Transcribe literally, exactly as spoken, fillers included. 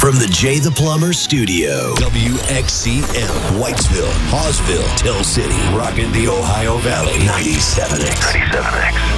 From the Jay the Plumber studio, W X C M, Whitesville, Hawesville, Tell City, rocking the Ohio Valley, ninety-seven X. ninety-seven X.